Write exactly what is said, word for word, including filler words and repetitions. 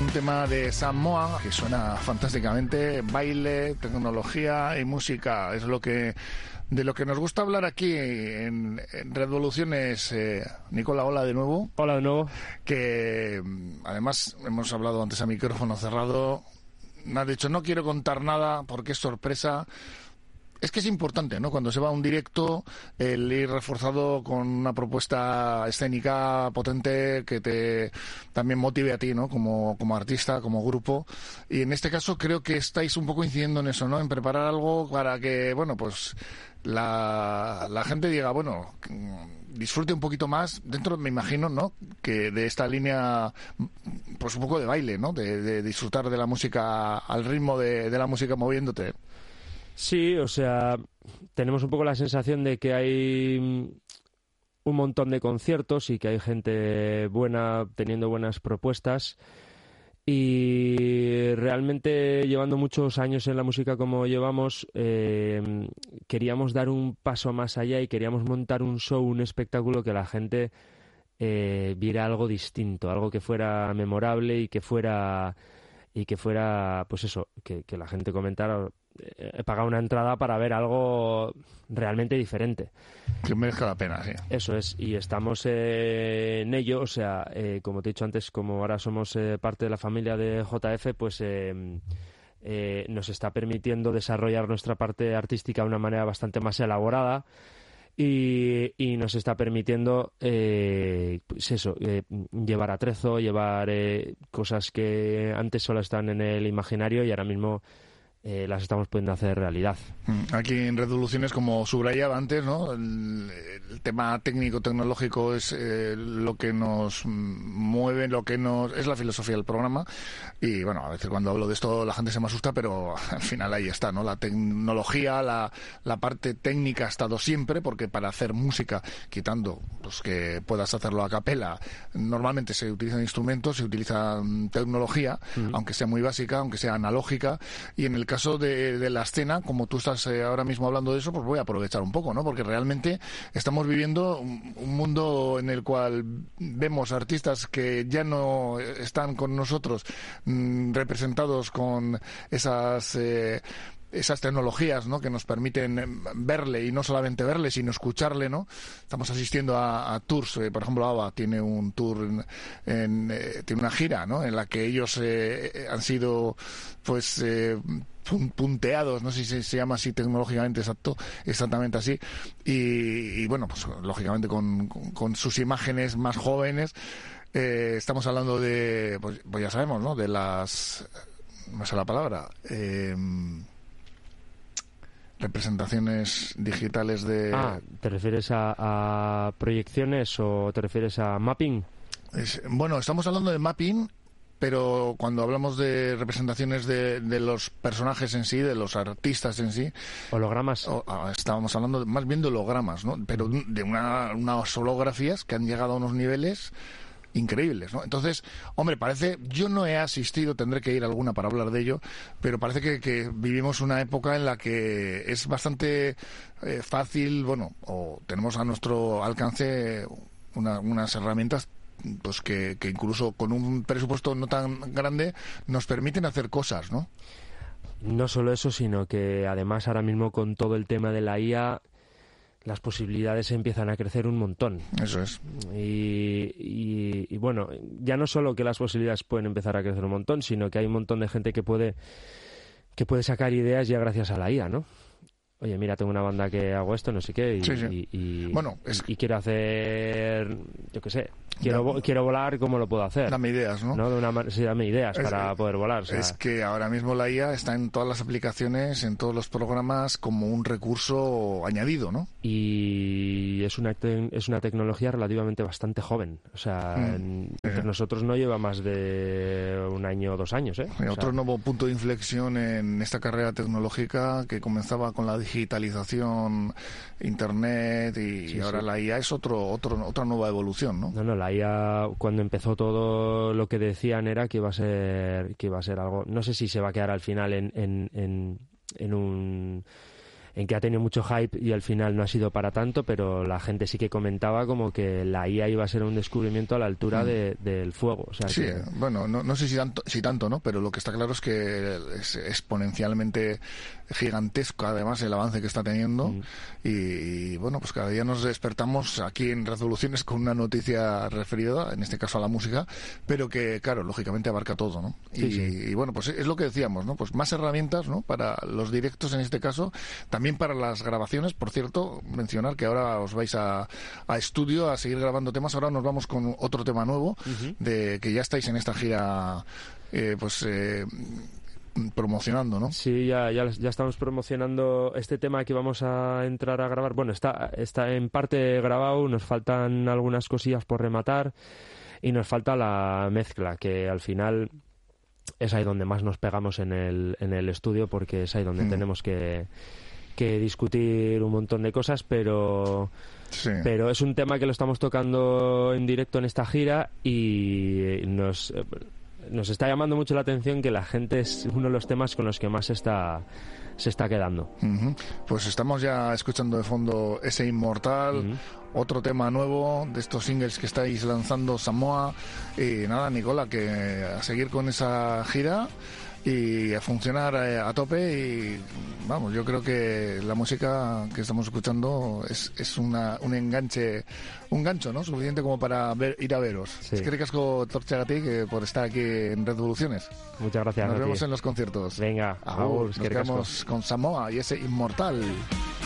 Un tema de Sam Moa que suena fantásticamente, baile, tecnología y música, es lo que de lo que nos gusta hablar aquí en, en Revoluciones. eh, Nicola, hola de nuevo. Hola de nuevo. Que además hemos hablado antes a micrófono cerrado, me has dicho no quiero contar nada porque es sorpresa. Es que es importante, ¿no? Cuando se va a un directo, el ir reforzado con una propuesta escénica potente que te también motive a ti, ¿no? Como, como artista, como grupo. Y en este caso creo que estáis un poco incidiendo en eso, ¿no? En preparar algo para que, bueno, pues la, la gente diga, bueno, disfrute un poquito más dentro, me imagino, ¿no? Que de esta línea, pues un poco de baile, ¿no? De, de disfrutar de la música al ritmo de, de la música moviéndote. Sí, o sea, tenemos un poco la sensación de que hay un montón de conciertos y que hay gente buena teniendo buenas propuestas, y realmente llevando muchos años en la música como llevamos, eh, queríamos dar un paso más allá y queríamos montar un show, un espectáculo que la gente eh, viera algo distinto, algo que fuera memorable y que fuera y que fuera, pues eso, que, que la gente comentara, he pagado una entrada para ver algo realmente diferente. Que merezca la pena, sí. Eso es, y estamos eh, en ello, o sea, eh, como te he dicho antes, como ahora somos eh, parte de la familia de J F, pues eh, eh, nos está permitiendo desarrollar nuestra parte artística de una manera bastante más elaborada. Y, y nos está permitiendo eh, pues eso, eh, llevar atrezo, llevar eh, cosas que antes solo están en el imaginario y ahora mismo eh, las estamos pudiendo hacer realidad. Aquí en Revoluciones, como subrayaba antes, ¿no? El, el tema técnico-tecnológico es eh, lo que nos mueve, lo que nos es la filosofía del programa. Y bueno, a veces cuando hablo de esto la gente se me asusta, pero al final ahí está, ¿no? La tecnología, la, la parte técnica ha estado siempre, porque para hacer música, quitando pues que puedas hacerlo a capela, normalmente se utilizan instrumentos, se utiliza tecnología, uh-huh. aunque sea muy básica, aunque sea analógica, y en el caso de, de la escena, como tú estás eh, ahora mismo hablando de eso, pues voy a aprovechar un poco, ¿no? Porque realmente estamos viviendo un, un mundo en el cual vemos artistas que ya no están con nosotros mmm, representados con esas eh, esas tecnologías, ¿no? Que nos permiten verle, y no solamente verle, sino escucharle, ¿no? Estamos asistiendo a, a tours, eh, por ejemplo, ABBA tiene un tour, en, en, eh, tiene una gira, ¿no? En la que ellos eh, han sido, pues, eh, punteados, no sé si se llama así tecnológicamente exacto, exactamente así, y, y bueno, pues lógicamente con, con, con sus imágenes más jóvenes. Eh, estamos hablando de, pues, pues ya sabemos, ¿no? De las, no sé la palabra, eh, representaciones digitales de... Ah, ¿te refieres a, a proyecciones o te refieres a mapping? Es, bueno, estamos hablando de mapping, pero cuando hablamos de representaciones de, de los personajes en sí, de los artistas en sí... Hologramas. O, estábamos hablando de, más bien de hologramas, ¿no? Pero de una, unas holografías que han llegado a unos niveles increíbles, ¿no? Entonces, hombre, parece, yo no he asistido, tendré que ir a alguna para hablar de ello, pero parece que, que vivimos una época en la que es bastante eh, fácil, bueno, o tenemos a nuestro alcance una, unas herramientas pues que, que incluso con un presupuesto no tan grande nos permiten hacer cosas, ¿no? No solo eso, sino que además ahora mismo con todo el tema de la I A las posibilidades empiezan a crecer un montón. Eso es. Y, y, y bueno, ya no solo que las posibilidades pueden empezar a crecer un montón, sino que hay un montón de gente que puede que puede sacar ideas ya gracias a la I A, ¿no? Oye, mira, tengo una banda que hago esto, no sé qué, y, sí, sí. y, y, bueno, es... y, y quiero hacer, yo qué sé, quiero, vo- quiero volar, ¿cómo lo puedo hacer? Dame ideas, ¿no? ¿No? De una man- sí, dame ideas es, para poder volar. O sea... Es que ahora mismo la I A está en todas las aplicaciones, en todos los programas, como un recurso añadido, ¿no? Y es una, te- es una tecnología relativamente bastante joven. O sea, mm, en, entre eh. nosotros no lleva más de un año o dos años, ¿eh? Y o otro sea... nuevo punto de inflexión en esta carrera tecnológica que comenzaba con la digitalización, internet, y, sí, y ahora sí. La I A es otro, otro, otra nueva evolución, ¿no? No, no, la I A cuando empezó todo lo que decían era que iba a ser, que iba a ser algo, no sé si se va a quedar al final en, en, en, en un en que ha tenido mucho hype y al final no ha sido para tanto, pero la gente sí que comentaba como que la I A iba a ser un descubrimiento a la altura mm. de, del fuego. O sea, sí, que... bueno, no, no sé si tanto, si tanto, ¿no? Pero lo que está claro es que es exponencialmente gigantesco, además, el avance que está teniendo. Mm. Y, y, bueno, pues cada día nos despertamos aquí en Revoluciones con una noticia referida, en este caso a la música, pero que, claro, lógicamente abarca todo, ¿no? Sí, y, sí. y bueno, pues es lo que decíamos, ¿no? Pues más herramientas, ¿no? Para los directos en este caso, también para las grabaciones. Por cierto, mencionar que ahora os vais a, a estudio a seguir grabando temas. Ahora nos vamos con otro tema nuevo, uh-huh. de que ya estáis en esta gira, eh, pues eh, promocionando, ¿no? Sí, ya, ya, ya estamos promocionando este tema que vamos a entrar a grabar. Bueno, está, está en parte grabado, nos faltan algunas cosillas por rematar y nos falta la mezcla, que al final es ahí donde más nos pegamos en el, en el estudio, porque es ahí donde mm. tenemos que, que discutir un montón de cosas, pero... Sí. Pero es un tema que lo estamos tocando en directo en esta gira y nos, nos está llamando mucho la atención que la gente es uno de los temas con los que más está, se está quedando. Uh-huh. Pues estamos ya escuchando de fondo ese Inmortal, uh-huh. otro tema nuevo de estos singles que estáis lanzando, Samoa. Y nada, Nicola, que a seguir con esa gira y a funcionar a, a tope. Y vamos, yo creo que la música que estamos escuchando es, es una, un enganche, un gancho, ¿no? Suficiente como para ver, ir a veros. Sí. Es que ricasco Torchagati por estar aquí en Revoluciones. Muchas gracias. Nos vemos en los conciertos. Venga, agur, nos quedamos con Samoa y ese Inmortal.